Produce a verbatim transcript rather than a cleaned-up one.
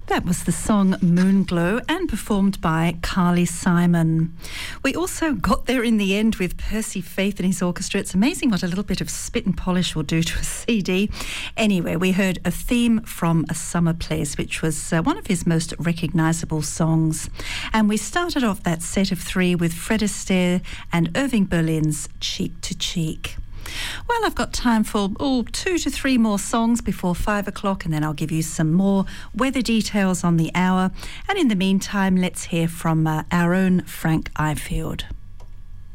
That was the song Moonglow and performed by Carly Simon. We also got there in the end with Percy Faith and his orchestra. It's amazing what a little bit of spit and polish will do to a C D. Anyway, we heard a theme from A Summer Place, which was uh, one of his most recognisable songs. And we started off that set of three with Fred Astaire and Irving Berlin's Cheek to Cheek. Well, I've got time for oh, two to three more songs before five o'clock, and then I'll give you some more weather details on the hour. And in the meantime, let's hear from uh, our own Frank Ifield.